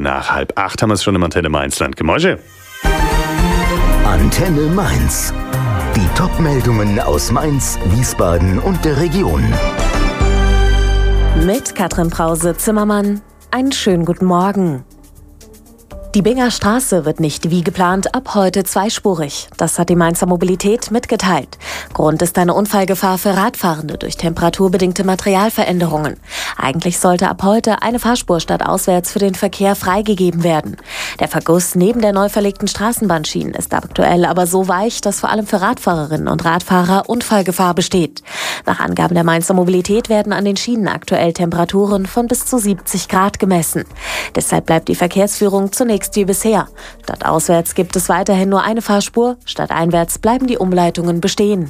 nach 7:30 haben wir es schon im Antenne Mainzland. Gemorge. Antenne Mainz. Die Top-Meldungen aus Mainz, Wiesbaden und der Region. Mit Katrin Brause-Zimmermann. Einen schönen guten Morgen. Die Binger Straße wird nicht wie geplant ab heute zweispurig. Das hat die Mainzer Mobilität mitgeteilt. Grund ist eine Unfallgefahr für Radfahrende durch temperaturbedingte Materialveränderungen. Eigentlich sollte ab heute eine Fahrspur stadtauswärts für den Verkehr freigegeben werden. Der Verguss neben der neu verlegten Straßenbahnschienen ist aktuell aber so weich, dass vor allem für Radfahrerinnen und Radfahrer Unfallgefahr besteht. Nach Angaben der Mainzer Mobilität werden an den Schienen aktuell Temperaturen von bis zu 70 Grad gemessen. Deshalb bleibt die Verkehrsführung zunächst wie bisher. Stadtauswärts gibt es weiterhin nur eine Fahrspur, stadteinwärts bleiben die Umleitungen bestehen.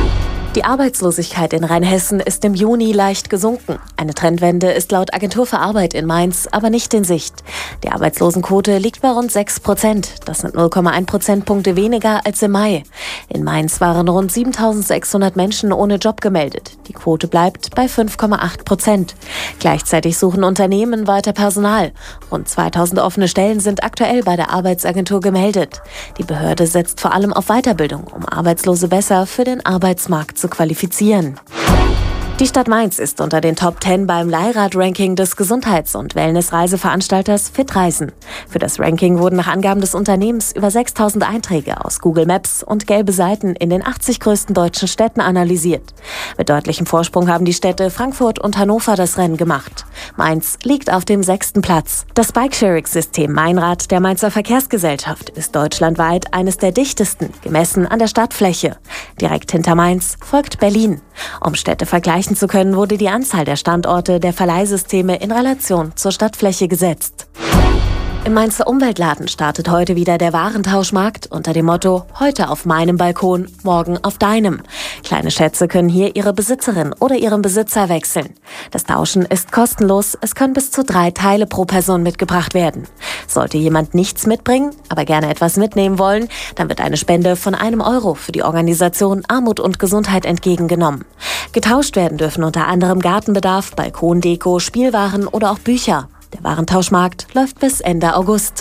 Die Arbeitslosigkeit in Rheinhessen ist im Juni leicht gesunken. Eine Trendwende ist laut Agentur für Arbeit in Mainz aber nicht in Sicht. Die Arbeitslosenquote liegt bei rund 6%. Das sind 0,1 Prozentpunkte weniger als im Mai. In Mainz waren rund 7.600 Menschen ohne Job gemeldet. Die Quote bleibt bei 5,8%. Gleichzeitig suchen Unternehmen weiter Personal. Rund 2.000 offene Stellen sind aktuell bei der Arbeitsagentur gemeldet. Die Behörde setzt vor allem auf Weiterbildung, um Arbeitslose besser für den Arbeitsmarkt zu qualifizieren. Die Stadt Mainz ist unter den Top 10 beim Leihrad-Ranking des Gesundheits- und Wellness-Reiseveranstalters Fitreisen. Für das Ranking wurden nach Angaben des Unternehmens über 6.000 Einträge aus Google Maps und gelbe Seiten in den 80 größten deutschen Städten analysiert. Mit deutlichem Vorsprung haben die Städte Frankfurt und Hannover das Rennen gemacht. Mainz liegt auf dem 6. Platz. Das Bikesharing-System Meinrad der Mainzer Verkehrsgesellschaft ist deutschlandweit eines der dichtesten, gemessen an der Stadtfläche. Direkt hinter Mainz folgt Berlin. Um Städte vergleichen zu können, wurde die Anzahl der Standorte der Verleihsysteme in Relation zur Stadtfläche gesetzt. Im Mainzer Umweltladen startet heute wieder der Warentauschmarkt unter dem Motto „Heute auf meinem Balkon, morgen auf deinem". Kleine Schätze können hier ihre Besitzerin oder ihren Besitzer wechseln. Das Tauschen ist kostenlos, es können bis zu 3 Teile pro Person mitgebracht werden. Sollte jemand nichts mitbringen, aber gerne etwas mitnehmen wollen, dann wird eine Spende von €1 für die Organisation Armut und Gesundheit entgegengenommen. Getauscht werden dürfen unter anderem Gartenbedarf, Balkondeko, Spielwaren oder auch Bücher. Der Warentauschmarkt läuft bis Ende August.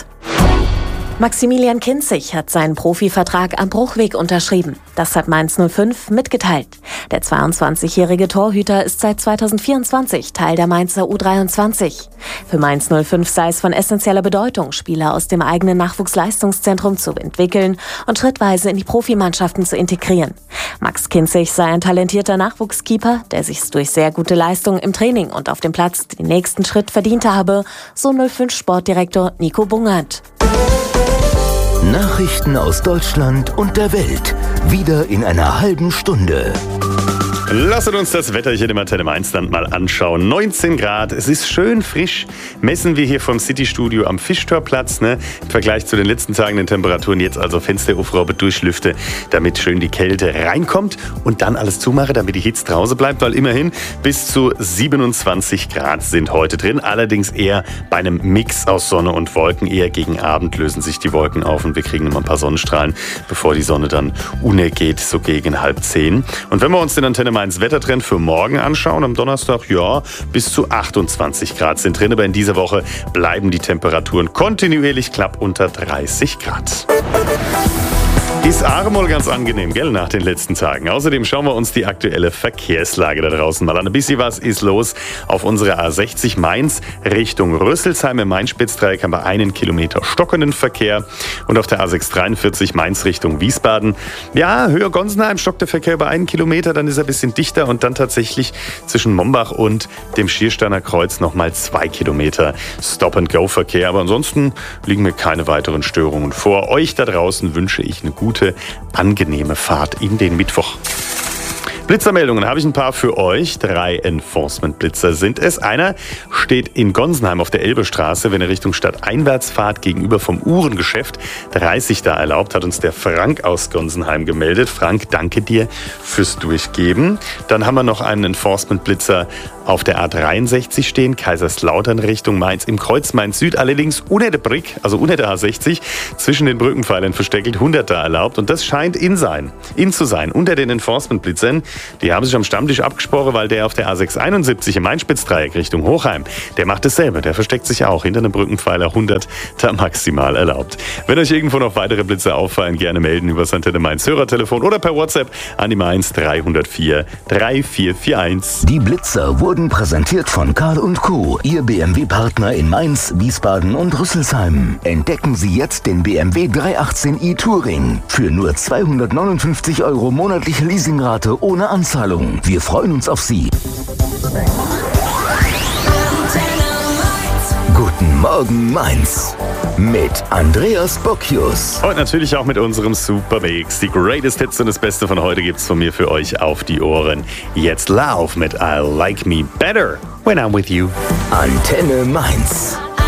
Maximilian Kinzig hat seinen Profivertrag am Bruchweg unterschrieben. Das hat Mainz 05 mitgeteilt. Der 22-jährige Torhüter ist seit 2024 Teil der Mainzer U23. Für Mainz 05 sei es von essentieller Bedeutung, Spieler aus dem eigenen Nachwuchsleistungszentrum zu entwickeln und schrittweise in die Profimannschaften zu integrieren. Max Kinzig sei ein talentierter Nachwuchskeeper, der sich durch sehr gute Leistungen im Training und auf dem Platz den nächsten Schritt verdient habe, so 05-Sportdirektor Nico Bungert. Nachrichten aus Deutschland und der Welt. Wieder in einer halben Stunde. Lasst uns das Wetter hier im Antenne Mainzland mal anschauen. 19 Grad, es ist schön frisch. Messen wir hier vom City-Studio am Fischtorplatz. Im Vergleich zu den letzten Tagen den Temperaturen jetzt also Fenster aufraube, durchlüfte, damit schön die Kälte reinkommt und dann alles zumache, damit die Hitze draußen bleibt, weil immerhin bis zu 27 Grad sind heute drin. Allerdings eher bei einem Mix aus Sonne und Wolken. Eher gegen Abend lösen sich die Wolken auf und wir kriegen immer ein paar Sonnenstrahlen, bevor die Sonne dann untergeht, so gegen 9:30. Und wenn wir uns den Antenne Mainz Wettertrend für morgen anschauen, am Donnerstag, ja, bis zu 28 Grad sind drin, aber in dieser Woche bleiben die Temperaturen kontinuierlich knapp unter 30 Grad. Ist mal ganz angenehm, gell, nach den letzten Tagen. Außerdem schauen wir uns die aktuelle Verkehrslage da draußen mal an. Ein bisschen was ist los auf unserer A60 Mainz Richtung Rüsselsheim. Im Main-Spitz-Dreieck haben wir 1 Kilometer stockenden Verkehr. Und auf der A643 Mainz Richtung Wiesbaden, ja, Höhe Gonsenheim stockt der Verkehr über 1 Kilometer, dann ist er ein bisschen dichter und dann tatsächlich zwischen Mombach und dem Schiersteiner Kreuz nochmal 2 Kilometer Stop-and-Go-Verkehr. Aber ansonsten liegen mir keine weiteren Störungen vor. Euch da draußen wünsche ich eine gute, angenehme Fahrt in den Mittwoch. Blitzermeldungen habe ich ein paar für euch. 3 Enforcement-Blitzer sind es. Einer steht in Gonsenheim auf der Elbestraße, wenn ihr Richtung Stadt einwärts fahrt, gegenüber vom Uhrengeschäft. 30 da erlaubt, hat uns der Frank aus Gonsenheim gemeldet. Frank, danke dir fürs Durchgeben. Dann haben wir noch einen Enforcement-Blitzer auf der A63 stehen, Kaiserslautern Richtung Mainz, im Kreuz Mainz-Süd, allerdings unter der Brick, also unter der A60, zwischen den Brückenpfeilern versteckelt, 100 da erlaubt. Und das scheint in zu sein, unter den Enforcement-Blitzern. Die haben sich am Stammtisch abgesprochen, weil der auf der A671 im Main-Spitz-Dreieck Richtung Hochheim, der macht dasselbe, der versteckt sich auch hinter einem Brückenpfeiler, 100 da maximal erlaubt. Wenn euch irgendwo noch weitere Blitze auffallen, gerne melden über das Antenne Mainz Hörertelefon oder per WhatsApp an die Mainz 304 3441. Die Blitzer wurden präsentiert von Karl & Co., Ihr BMW-Partner in Mainz, Wiesbaden und Rüsselsheim. Entdecken Sie jetzt den BMW 318i Touring für nur 259 € monatliche Leasingrate ohne Anzahlung. Wir freuen uns auf Sie. Guten Morgen Mainz mit Andreas Bocchius. Und natürlich auch mit unserem Supermix. Die Greatest Hits und das Beste von heute gibt's von mir für euch auf die Ohren. Jetzt Lauf mit I Like Me Better When I'm With You. Antenne Mainz.